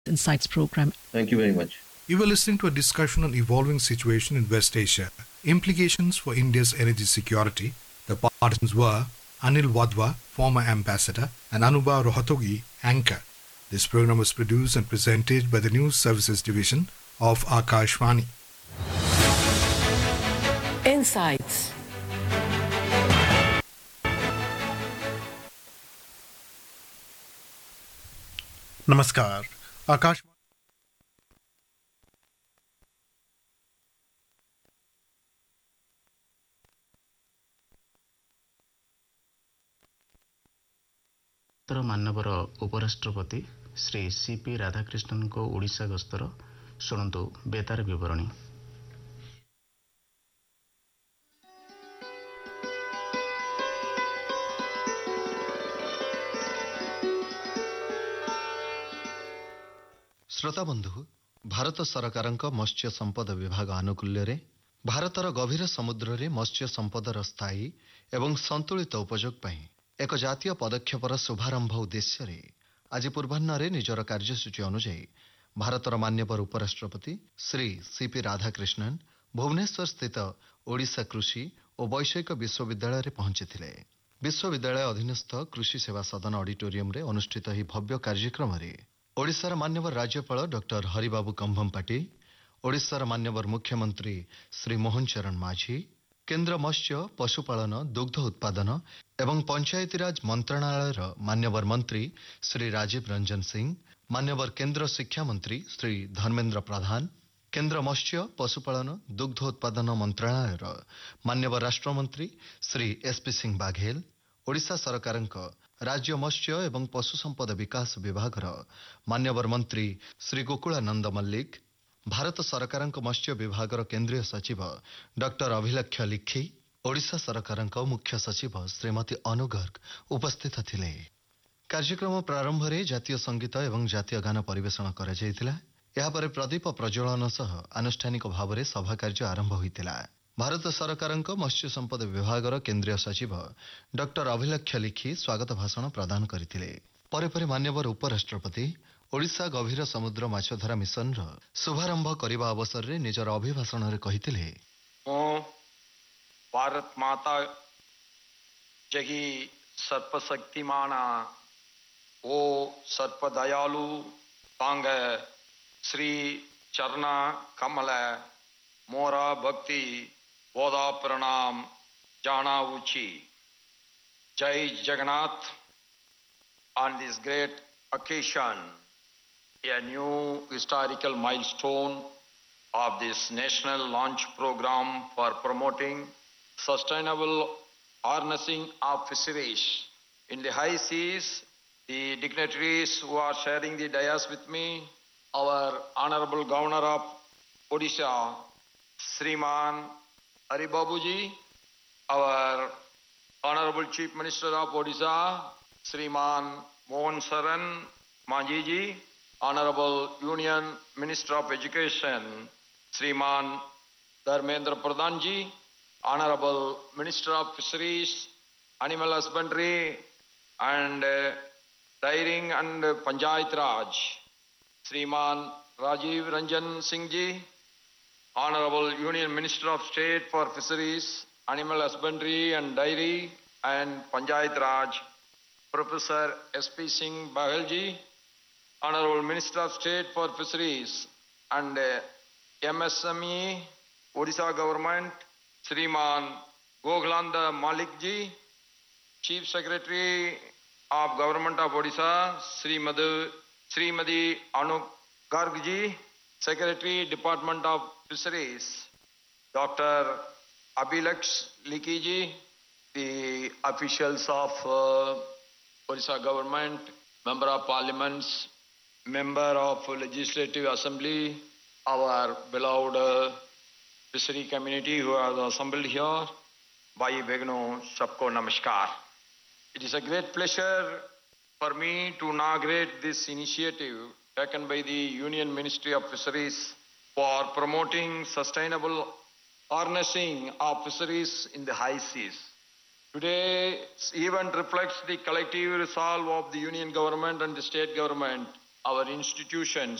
Insights program. Thank you very much. You were listening to a discussion on evolving situation in West Asia, implications for India's energy security. The participants were Anil Wadhwa, former ambassador, and Anubha Rohatgi, anchor. This program was produced and presented by the News Services Division of Akashvani. Insights. Namaskar. Akash. मानवर उपराष्ट्रपति Shri CP Radhakrishnan को ओडिशा गस्तर शुणु बेतार विवरणी। श्रोता बंधु, भारत सरकार मत्स्य संपद विभाग आनुकूल्य भारतर गभीर समुद्र रे मत्स्य संपदर स्थायी एवं संतुलित उपयोग ପାଇଁ एक जातीय पदक्षेपर शुभारंभ उद्देश्य आज पूर्वाह्न निजर कार्यसूची अनुଯାयी भारतर मान्यवर उपराष्ट्रपति श्री सीपी राधाकृष्णन भुवनेश्वर स्थित ओडिशा कृषि और वैषयिक विश्वविद्यालय पहुंची। विश्वविद्यालय अधीनस्थ कृषि सेवा सदन ऑडिटोरियम रे अनुष्ठित ही भव्य कार्यक्रम रे ओडिशार मान्यवर राज्यपाल डॉक्टर हरिबाबू कंभमपाटी, ओडिशार मान्यवर मुख्यमंत्री श्री मोहन चरण माझी, केंद्र मत्स्य पशुपालन दुग्ध उत्पादन एवं पंचायतीराज मंत्रणालय मान्यवर मंत्री श्री राजीव रंजन सिंह, मान्यवर केंद्र शिक्षा मंत्री श्री धर्मेंद्र प्रधान, केंद्र मत्स्य पशुपालन दुग्ध उत्पादन मंत्रणालय मान्यवर राष्ट्रमंत्री श्री एसपी सिंह बाघेल, ओडिशा सरकार राज्य मत्स्य एवं पशु संपद विकास विभाग मान्यवर मंत्री श्री गोकुलानंद मल्लिक, भारत सरकार मत्स्य विभाग केंद्रीय सचिव डॉक्टर अभिलक्ष्य लिखी, ओडिशा सरकार मुख्य सचिव श्रीमती अनु गर्ग उपस्थित थिले। कार्यक्रम प्रारंभ में जातीय संगीत एवं जातीय गान परिवेषण करा जायतिला। या परे प्रदीप प्रज्वलन सह आनुष्ठानिक भाव में सभा कार्य आरंभ होइतिला। भारत सरकार मत्स्य संपद विभाग केंद्रीय सचिव डॉक्टर अभिलक्ष्य लिखी स्वागत भाषण प्रदान करथिले। परे परे मान्यवर उपराष्ट्रपति ओडिशा गभीर समुद्र माछधरा मिशन शुभारंभ करने अवसर में निजर अभिभाषण में कहिथिले, भारत माता जगी सर्पशक्तिमाना ओ सर्प दयालु तांग श्री चरना कमल मोरा भक्ति बोधा प्रणाम जाना उची। जय Jagannath. On this great occasion, a new historical milestone of this national launch program for promoting sustainable harnessing of fisheries in the high seas. The dignitaries who are sharing the dais with me, our Honorable Governor of Odisha, Sriman Haribabuji, our Honorable Chief Minister of Odisha, Sriman Mohan Saran Manjiji, Honorable Union Minister of Education, Sriman Dharmendra Pradhanji, Honorable Minister of Fisheries, Animal Husbandry and Dairying and Panchayat Raj, Sriman Rajiv Ranjan Singh Ji, Honorable Union Minister of State for Fisheries, Animal Husbandry and Dairy and Panchayat Raj, Professor S.P. Singh Baghel Ji, Honorable Minister of State for Fisheries and MSME, Odisha Government, Sriman Goglanda Malik Ji, Chief Secretary of Government of Odisha, Srimadi Anu Garg Ji, Secretary Department of Fisheries, Dr. Abhilaksh Likhi Ji, the officials of Odisha Government, Member of Parliaments, Member of Legislative Assembly, our beloved fishery community who are assembled here, Bhai Begno, Sabko Namaskar. It is a great pleasure for me to inaugurate this initiative taken by the Union Ministry of Fisheries for promoting sustainable harnessing of fisheries in the high seas. Today's event reflects the collective resolve of the Union Government and the State Government our institutions